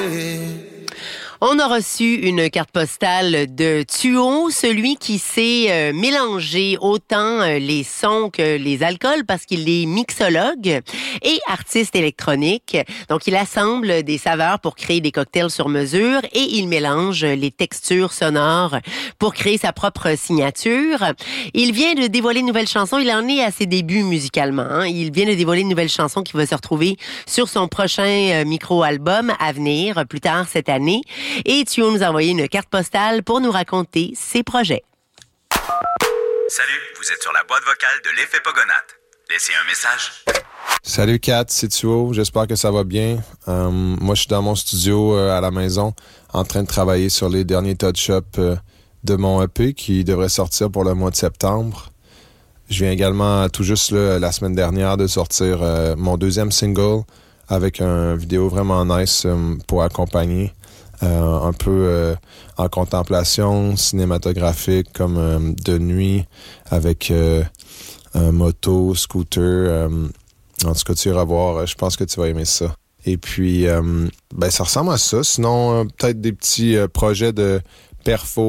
On a reçu une carte postale de Thuo, celui qui sait mélanger autant les sons que les alcools parce qu'il est mixologue et artiste électronique. Donc, il assemble des saveurs pour créer des cocktails sur mesure et il mélange les textures sonores pour créer sa propre signature. Il vient de dévoiler une nouvelle chanson. Il en est à ses débuts musicalement, hein. Il vient de dévoiler une nouvelle chanson qui va se retrouver sur son prochain micro-album à venir plus tard cette année. Et Thuo nous a envoyé une carte postale pour nous raconter ses projets. Salut, vous êtes sur la boîte vocale de l'Effet Pogonate. Laissez un message. Salut Kat, c'est Thuo, j'espère que ça va bien. Moi, je suis dans mon studio à la maison en train de travailler sur les derniers touch-ups de mon EP qui devrait sortir pour le mois de septembre. Je viens également tout juste la semaine dernière de sortir mon deuxième single avec une vidéo vraiment nice pour accompagner. Un peu en contemplation cinématographique comme de nuit avec moto, scooter. En tout cas, tu iras voir. Je pense que tu vas aimer ça. Et puis, ça ressemble à ça. Sinon, peut-être des petits projets de perfo